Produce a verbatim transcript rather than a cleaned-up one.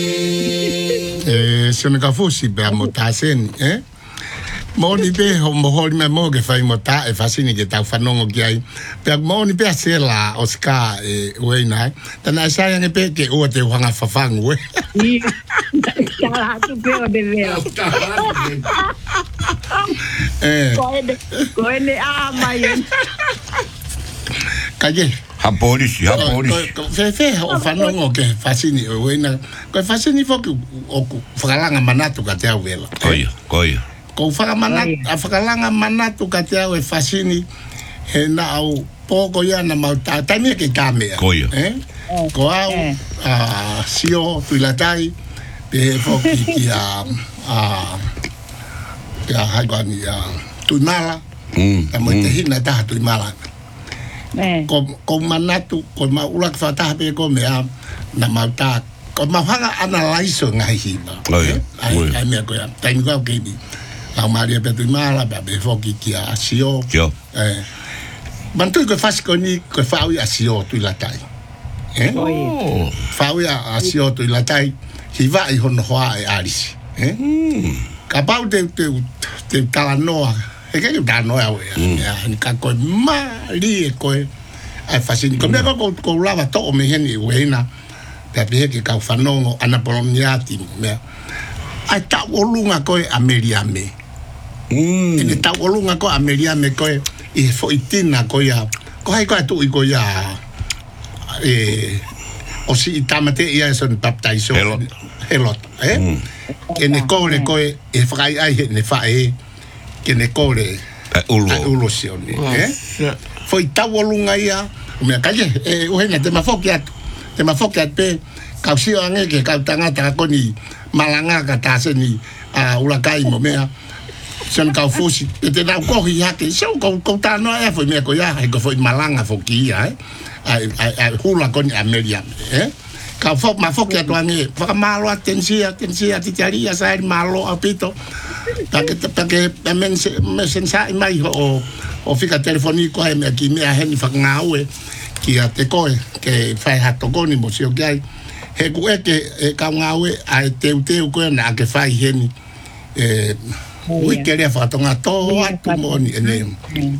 Eh, se me ka fusi be mo tasen, eh? Mo ni be ho mo hol me mo ke fai mo ta e fasini ke ta fanongo ki ai. Pe mo ni be sela Oscar e we na. Tana sa yang pe ke o te wanga fafang we. Kala tu pe o de veo. Eh. Ko ene a mai. Kaje. Ha polisi, ha polisi. Fe fe o fanongo ke fasini we na. Ko fasini fo ke o fakalanga manatu ka te awela. Koia, koia. Ko whakamana, a whakalanga manatu ka te au e fasini he na au pōko ia na mau tā taimia ke tā mea. Koia. Eh? Ko au a sio tuilatai pe he whoki ki a a ki a haigwani a tuimala. Ta mo te hina taha tuimala. Ko, ko manatu, ko ma ulak whataha pe ko mea na mau tā. Ko ma whanga analaiso ngai hima. Koia. Ai mea koia. Taimi kau keimi. La Maria Petumala, babe foki ki a sio. Yo. Eh. Mantu ko fas ko ni ko fawi a sio tu latai. Eh? Oh. Fawi a sio tu latai. Hi va i hono hoa e aris. Eh? Mm. Ka pau te te te tala noa. E ke ta noa we. Ya, ni ka ko mali e ko ai fasini. Ko me ko ko lava to me heni we na. Pe pe ke ka fanongo ana poloniati me. Ai ta olunga ko ameriame. Mm. Ine tau olunga ko ameria me koe i fo itina ko ia ko hai ko tu i ko ia e o si itamate ia son baptaizo helot helot eh mm. Ke ne kore ko e fai ai ne fai ke ne kore ulo ulo sioni eh fo tau olunga ia me kaje e o hena te mafokia te mafokia pe ka si ange ke ka tanga ta ko ni malanga ka ta se ni a ulakai mo mea sen ka fusi e te na ko hi hake so ko ko ta no e foi me ko ya ko foi malanga fo ki ai ai ai hula con ameria eh ka fo ma fo ke to ani fa malo atensia atensia ti taria sa malo apito pa que pa que men me sensa mai o o fica telefónico ai me ki me a hen fa ngawe ki a te ko ke fa ha to ko ni mo si o kai he ku e ke ka ngawe ai te te ko na ke fa hen eh Ui, queria falar, estão a toa, tu moni,